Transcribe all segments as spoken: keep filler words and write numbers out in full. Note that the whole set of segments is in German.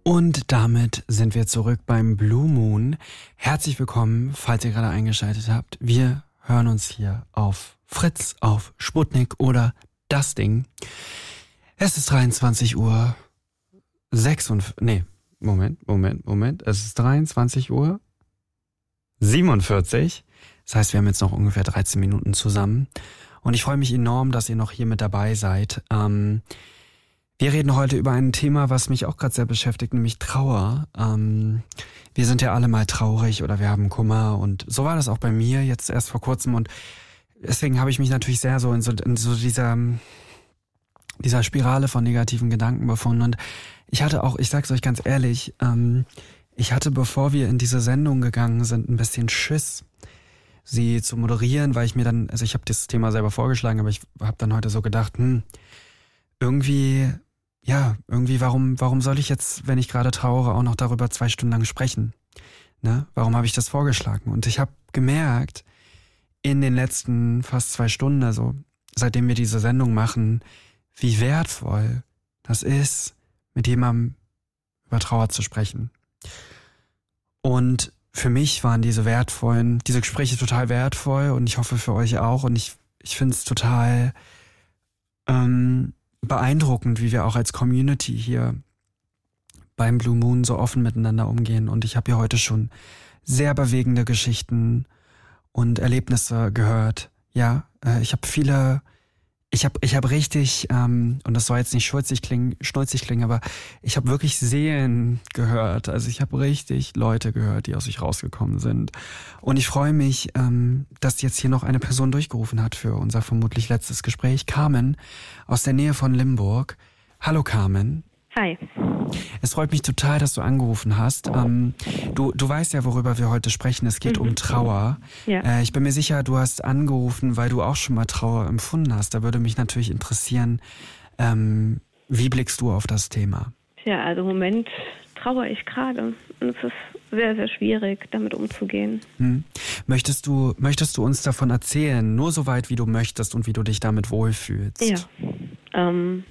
Und damit sind wir zurück beim Blue Moon. Herzlich willkommen, falls ihr gerade eingeschaltet habt. Wir hören uns hier auf Fritz, auf Sputnik oder das Ding. Es ist dreiundzwanzig Uhr sechsundvierzig, nee, Moment, Moment, Moment. Es ist dreiundzwanzig Uhr siebenundvierzig. Das heißt, wir haben jetzt noch ungefähr dreizehn Minuten zusammen. Und ich freue mich enorm, dass ihr noch hier mit dabei seid. Ähm, Wir reden heute über ein Thema, was mich auch gerade sehr beschäftigt, nämlich Trauer. Ähm, wir sind ja alle mal traurig oder wir haben Kummer und so war das auch bei mir jetzt erst vor kurzem und deswegen habe ich mich natürlich sehr so in so, in so dieser, dieser Spirale von negativen Gedanken befunden und ich hatte auch, ich sag's euch ganz ehrlich, ähm, ich hatte, bevor wir in diese Sendung gegangen sind, ein bisschen Schiss, sie zu moderieren, weil ich mir dann, also ich habe das Thema selber vorgeschlagen, aber ich habe dann heute so gedacht, hm, irgendwie... Ja, irgendwie, warum warum soll ich jetzt, wenn ich gerade trauere, auch noch darüber zwei Stunden lang sprechen? Ne? Warum habe ich das vorgeschlagen? Und ich habe gemerkt, in den letzten fast zwei Stunden, also seitdem wir diese Sendung machen, wie wertvoll das ist, mit jemandem über Trauer zu sprechen. Und für mich waren diese wertvollen, diese Gespräche total wertvoll und ich hoffe für euch auch. Und ich, ich finde es total... Ähm, beeindruckend, wie wir auch als Community hier beim Blue Moon so offen miteinander umgehen. Und ich habe hier heute schon sehr bewegende Geschichten und Erlebnisse gehört. Ja, äh, ich habe viele, ich habe ich habe richtig, ähm, und das soll jetzt nicht schulzig klingen, schnulzig klingen, aber ich habe wirklich Seelen gehört. Also ich habe richtig Leute gehört, die aus sich rausgekommen sind. Und ich freue mich, ähm, dass jetzt hier noch eine Person durchgerufen hat für unser vermutlich letztes Gespräch. Carmen aus der Nähe von Limburg. Hallo Carmen. Hi. Es freut mich total, dass du angerufen hast. Ähm, du, du weißt ja, worüber wir heute sprechen. Es geht mhm. um Trauer. Ja. Äh, ich bin mir sicher, du hast angerufen, weil du auch schon mal Trauer empfunden hast. Da würde mich natürlich interessieren, ähm, wie blickst du auf das Thema? Ja, also im Moment trauere ich gerade. Und es ist sehr, sehr schwierig, damit umzugehen. Hm. Möchtest du, möchtest du uns davon erzählen? Nur so weit, wie du möchtest und wie du dich damit wohlfühlst. Ja. Ähm,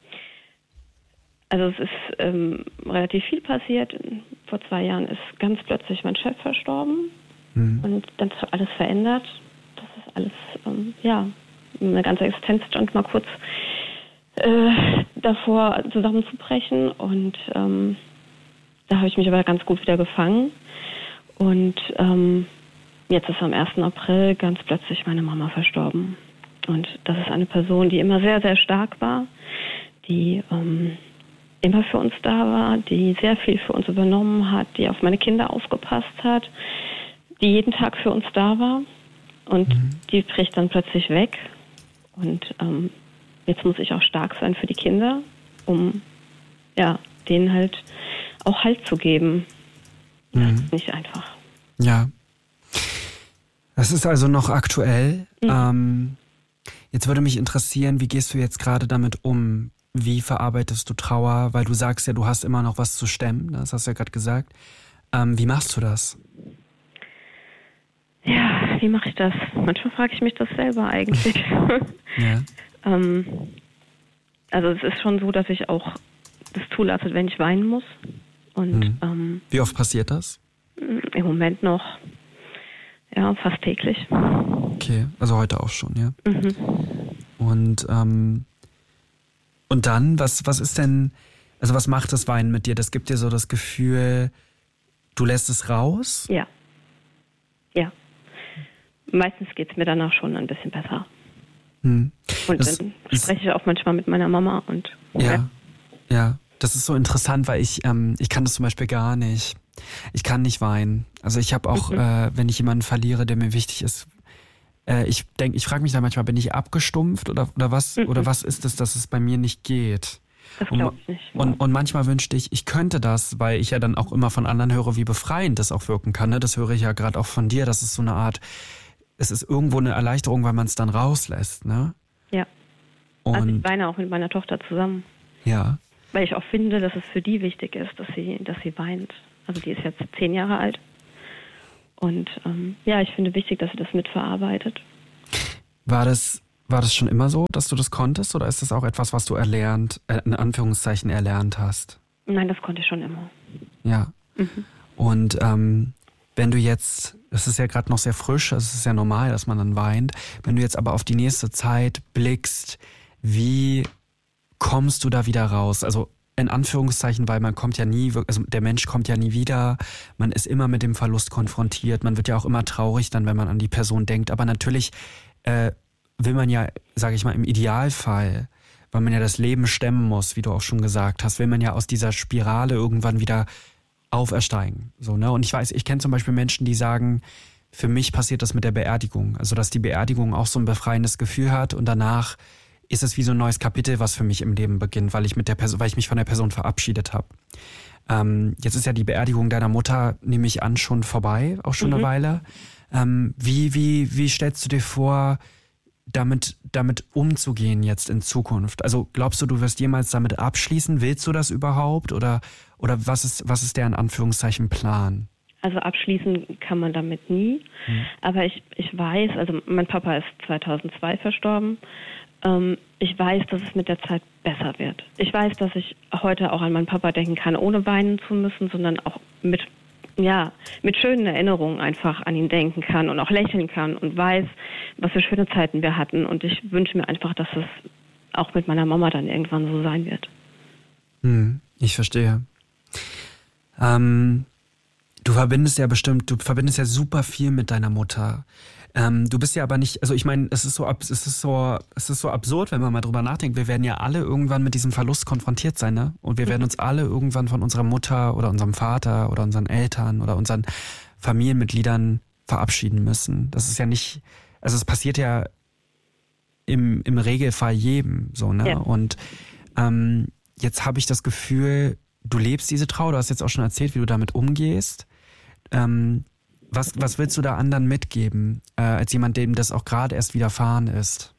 also es ist ähm, relativ viel passiert. Vor zwei Jahren ist ganz plötzlich mein Chef verstorben. Hm. Und dann hat alles verändert. Das ist alles, ähm, ja, meine ganze Existenz stand mal kurz äh, davor zusammenzubrechen. Und ähm, da habe ich mich aber ganz gut wieder gefangen. Und ähm, jetzt ist am ersten April ganz plötzlich meine Mama verstorben. Und das ist eine Person, die immer sehr, sehr stark war, die ähm, immer für uns da war, die sehr viel für uns übernommen hat, die auf meine Kinder aufgepasst hat, die jeden Tag für uns da war. Und mhm. die bricht dann plötzlich weg. Und ähm, jetzt muss ich auch stark sein für die Kinder, um ja, denen halt auch Halt zu geben. Das mhm. ist nicht einfach. Ja. Das ist also noch aktuell. Mhm. Ähm, jetzt würde mich interessieren, wie gehst du jetzt gerade damit um? Wie verarbeitest du Trauer? Weil du sagst ja, du hast immer noch was zu stemmen. Das hast du ja gerade gesagt. Ähm, wie machst du das? Ja, wie mache ich das? Manchmal frage ich mich das selber eigentlich. Ja. ähm, also es ist schon so, dass ich auch das zulasse, wenn ich weinen muss. Und hm. ähm, wie oft passiert das? Im Moment noch, ja, fast täglich. Okay, also heute auch schon, ja. Mhm. Und ähm, und dann, was was ist denn, also was macht das Weinen mit dir? Das gibt dir so das Gefühl, du lässt es raus? Ja. Ja. Meistens geht es mir danach schon ein bisschen besser. Hm. Und das dann spreche ich auch manchmal mit meiner Mama und ja, ja, ja. Das ist so interessant, weil ich ähm, ich kann das zum Beispiel gar nicht. Ich kann nicht weinen. Also ich habe auch, mhm. äh, wenn ich jemanden verliere, der mir wichtig ist, äh, ich denke, ich frage mich da manchmal, bin ich abgestumpft oder oder was mhm. oder was ist es, dass es bei mir nicht geht? Das glaube ich nicht. Und, und, und manchmal wünschte ich, ich könnte das, weil ich ja dann auch immer von anderen höre, wie befreiend das auch wirken kann. Ne? Das höre ich ja gerade auch von dir. Das ist so eine Art, es ist irgendwo eine Erleichterung, weil man es dann rauslässt. Ne? Ja. Und also ich weine auch mit meiner Tochter zusammen. Ja. Weil ich auch finde, dass es für die wichtig ist, dass sie, dass sie weint. Also die ist jetzt zehn Jahre alt. Und ähm, ja, ich finde wichtig, dass sie das mitverarbeitet. War das, war das schon immer so, dass du das konntest? Oder ist das auch etwas, was du erlernt, äh, in Anführungszeichen erlernt hast? Nein, das konnte ich schon immer. Ja. Mhm. Und ähm, wenn du jetzt, das ist ja gerade noch sehr frisch, es ist ja normal, dass man dann weint, wenn du jetzt aber auf die nächste Zeit blickst, wie kommst du da wieder raus? Also in Anführungszeichen, weil man kommt ja nie, also der Mensch kommt ja nie wieder, man ist immer mit dem Verlust konfrontiert, man wird ja auch immer traurig dann, wenn man an die Person denkt, aber natürlich äh, will man ja, sage ich mal, im Idealfall, weil man ja das Leben stemmen muss, wie du auch schon gesagt hast, will man ja aus dieser Spirale irgendwann wieder aufersteigen. So, ne? Und ich weiß, ich kenne zum Beispiel Menschen, die sagen, für mich passiert das mit der Beerdigung, also dass die Beerdigung auch so ein befreiendes Gefühl hat und danach ist es wie so ein neues Kapitel, was für mich im Leben beginnt, weil ich mit der Person, weil ich mich von der Person verabschiedet habe. Ähm, jetzt ist ja die Beerdigung deiner Mutter, nehme ich an, schon vorbei, auch schon mhm. eine Weile. Ähm, wie, wie, wie stellst du dir vor, damit, damit umzugehen jetzt in Zukunft? Also glaubst du, du wirst jemals damit abschließen? Willst du das überhaupt? Oder, oder was ist, was ist der in Anführungszeichen Plan? Also abschließen kann man damit nie. Mhm. Aber ich, ich weiß, also mein Papa ist zweitausendzwei verstorben. Ich weiß, dass es mit der Zeit besser wird. Ich weiß, dass ich heute auch an meinen Papa denken kann, ohne weinen zu müssen, sondern auch mit, ja, mit schönen Erinnerungen einfach an ihn denken kann und auch lächeln kann und weiß, was für schöne Zeiten wir hatten. Und ich wünsche mir einfach, dass es auch mit meiner Mama dann irgendwann so sein wird. Hm, ich verstehe. Ähm, du verbindest ja bestimmt, du verbindest ja super viel mit deiner Mutter. Ähm, du bist ja aber nicht, also ich meine, es ist so, es ist so, es ist so absurd, wenn man mal drüber nachdenkt. Wir werden ja alle irgendwann mit diesem Verlust konfrontiert sein, ne? Und wir werden uns alle irgendwann von unserer Mutter oder unserem Vater oder unseren Eltern oder unseren Familienmitgliedern verabschieden müssen. Das ist ja nicht, also es passiert ja im, im Regelfall jedem, so, ne? Ja. Und ähm, jetzt habe ich das Gefühl, du lebst diese Trauer, du hast jetzt auch schon erzählt, wie du damit umgehst. Ähm, Was, was willst du da anderen mitgeben, äh, als jemand, dem das auch gerade erst widerfahren ist?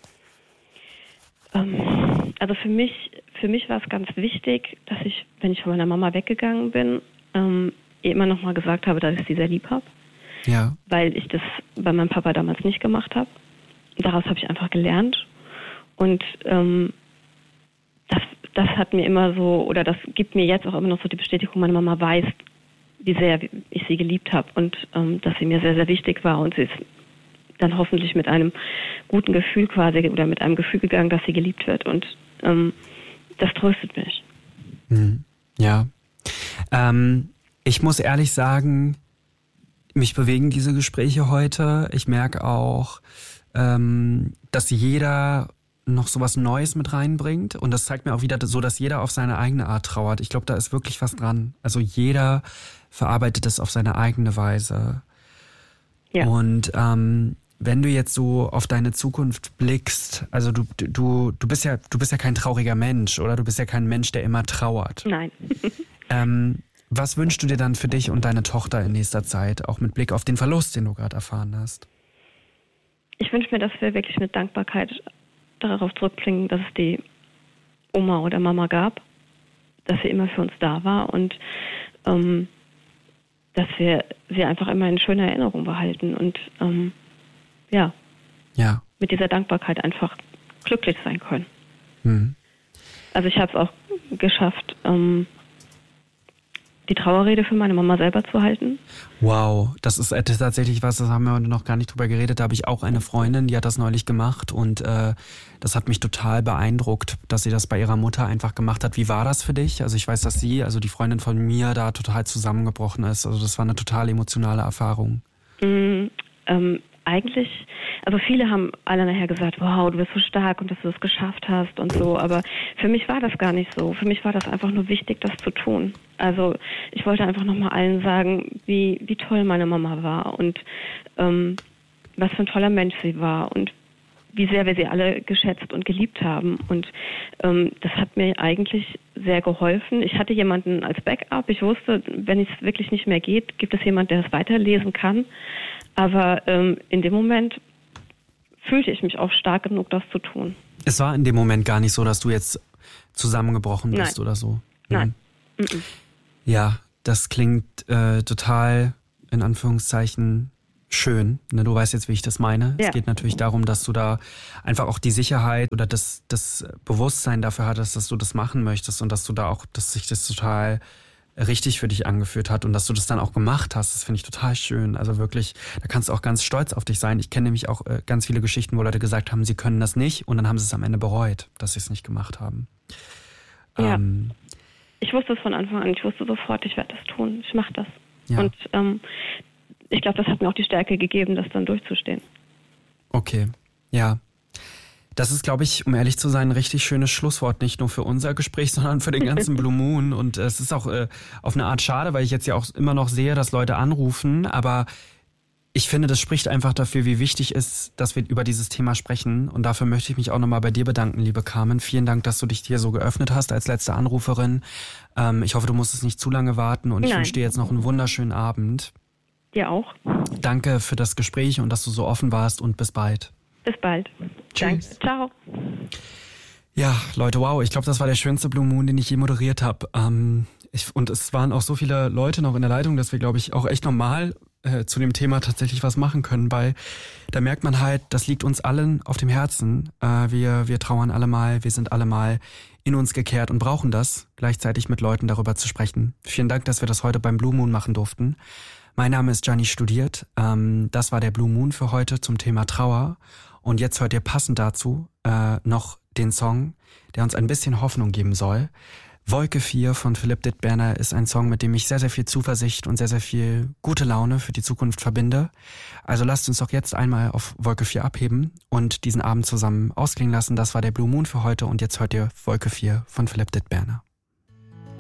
Ähm, also für mich, für mich war es ganz wichtig, dass ich, wenn ich von meiner Mama weggegangen bin, ähm, ihr immer noch mal gesagt habe, dass ich sie sehr lieb habe. Ja. Weil ich das bei meinem Papa damals nicht gemacht habe. Daraus habe ich einfach gelernt. Und ähm, das, das hat mir immer so, oder das gibt mir jetzt auch immer noch so die Bestätigung, meine Mama weiß, wie sehr ich sie geliebt habe und ähm, dass sie mir sehr, sehr wichtig war und sie ist dann hoffentlich mit einem guten Gefühl quasi oder mit einem Gefühl gegangen, dass sie geliebt wird und ähm, das tröstet mich. Mhm. Ja. Ähm, ich muss ehrlich sagen, mich bewegen diese Gespräche heute. Ich merke auch, ähm, dass jeder noch so was Neues mit reinbringt und das zeigt mir auch wieder so, dass jeder auf seine eigene Art trauert. Ich glaube, da ist wirklich was dran. Also jeder verarbeitet es auf seine eigene Weise. Ja. Und ähm, wenn du jetzt so auf deine Zukunft blickst, also du du du bist ja du bist ja kein trauriger Mensch, oder? Du bist ja kein Mensch, der immer trauert. Nein. ähm, was wünschst du dir dann für dich und deine Tochter in nächster Zeit, auch mit Blick auf den Verlust, den du gerade erfahren hast? Ich wünsche mir, dass wir wirklich mit Dankbarkeit darauf zurückblicken, dass es die Oma oder Mama gab, dass sie immer für uns da war und ähm, dass wir sie einfach immer in schöner Erinnerung behalten und ähm, ja, ja, mit dieser Dankbarkeit einfach glücklich sein können. Mhm. Also ich habe es auch geschafft, ähm, die Trauerrede für meine Mama selber zu halten. Wow, das ist tatsächlich was, das haben wir heute noch gar nicht drüber geredet. Da habe ich auch eine Freundin, die hat das neulich gemacht und äh, das hat mich total beeindruckt, dass sie das bei ihrer Mutter einfach gemacht hat. Wie war das für dich? Also ich weiß, dass sie, also die Freundin von mir, da total zusammengebrochen ist. Also das war eine total emotionale Erfahrung. Mm, ähm, eigentlich, also viele haben alle nachher gesagt, wow, du bist so stark und dass du das geschafft hast und so, aber für mich war das gar nicht so. Für mich war das einfach nur wichtig, das zu tun. Also ich wollte einfach nochmal allen sagen, wie, wie toll meine Mama war und ähm, was für ein toller Mensch sie war und wie sehr wir sie alle geschätzt und geliebt haben. Und ähm, das hat mir eigentlich sehr geholfen. Ich hatte jemanden als Backup. Ich wusste, wenn es wirklich nicht mehr geht, gibt es jemanden, der es weiterlesen kann. Aber ähm, in dem Moment fühlte ich mich auch stark genug, das zu tun. Es war in dem Moment gar nicht so, dass du jetzt zusammengebrochen bist Nein. oder so? Nein. Mhm. Ja, das klingt äh, total, in Anführungszeichen, schön. Ne, du weißt jetzt, wie ich das meine. Ja. Es geht natürlich darum, dass du da einfach auch die Sicherheit oder das, das Bewusstsein dafür hattest, dass du das machen möchtest und dass du da auch, dass sich das total richtig für dich angeführt hat und dass du das dann auch gemacht hast. Das finde ich total schön. Also wirklich, da kannst du auch ganz stolz auf dich sein. Ich kenne nämlich auch äh, ganz viele Geschichten, wo Leute gesagt haben, sie können das nicht und dann haben sie es am Ende bereut, dass sie es nicht gemacht haben. Ja. Ähm, ich wusste es von Anfang an. Ich wusste sofort, ich werde das tun. Ich mache das. Ja. Und ähm, ich glaube, das hat mir auch die Stärke gegeben, das dann durchzustehen. Okay, ja. Das ist, glaube ich, um ehrlich zu sein, ein richtig schönes Schlusswort, nicht nur für unser Gespräch, sondern für den ganzen Blue Moon. Und äh, es ist auch äh, auf eine Art schade, weil ich jetzt ja auch immer noch sehe, dass Leute anrufen. Aber ich finde, das spricht einfach dafür, wie wichtig es ist, dass wir über dieses Thema sprechen. Und dafür möchte ich mich auch nochmal bei dir bedanken, liebe Carmen. Vielen Dank, dass du dich hier so geöffnet hast als letzte Anruferin. Ähm, ich hoffe, du musstest nicht zu lange warten. Und ich Nein. wünsche dir jetzt noch einen wunderschönen Abend. Dir auch. Danke für das Gespräch und dass du so offen warst und bis bald. Bis bald. Tschüss. Danke. Ciao. Ja, Leute, wow, ich glaube, das war der schönste Blue Moon, den ich je moderiert habe. Ähm, ich, und es waren auch so viele Leute noch in der Leitung, dass wir, glaube ich, auch echt normal äh, zu dem Thema tatsächlich was machen können, weil da merkt man halt, das liegt uns allen auf dem Herzen. Äh, wir, wir trauern alle mal, wir sind alle mal in uns gekehrt und brauchen das, gleichzeitig mit Leuten darüber zu sprechen. Vielen Dank, dass wir das heute beim Blue Moon machen durften. Mein Name ist Gianni Studiert. Ähm, das war der Blue Moon für heute zum Thema Trauer. Und jetzt hört ihr passend dazu äh, noch den Song, der uns ein bisschen Hoffnung geben soll. Wolke vier von Philipp Dittberner ist ein Song, mit dem ich sehr, sehr viel Zuversicht und sehr, sehr viel gute Laune für die Zukunft verbinde. Also lasst uns doch jetzt einmal auf Wolke vier abheben und diesen Abend zusammen ausklingen lassen. Das war der Blue Moon für heute und jetzt hört ihr Wolke vier von Philipp Dittberner.